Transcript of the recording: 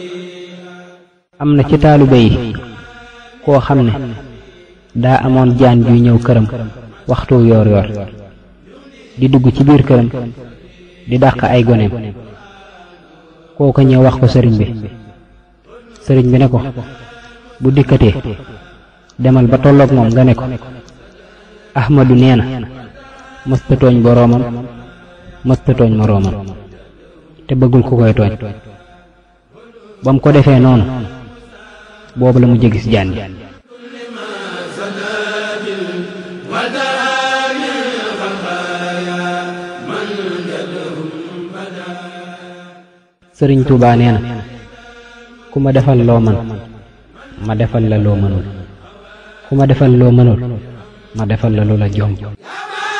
am na ci taalibe yi koo xam ne daa amoon jaan juy ñëw këram waxtu yoor yoor di dugg ci biir këram di dàq ay goneem. kooka ñëw wax ko sëriñ bi ne ko bu dikkatee demal ba tolloog moom nga ne ko Ahmadu nee na mësta tooñ boroomam mësta tooñ moroomam te bëggul ku koy tooñ. ba mu ko defee noonu boobu la mu gis jaan ji. sëriñ Tuubaa nee na ku ma defal loo man ma defal la loo mënul ku ma defal loo mënul ma defal la lu la jomb.